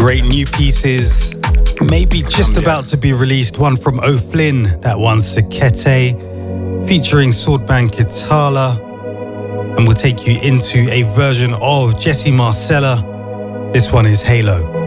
Great new pieces, maybe just about to be released. One from O'Flynn, that one Sekete, featuring Swordman Kitala. And we'll take you into a version of Jesse Marcella. This one is Halo.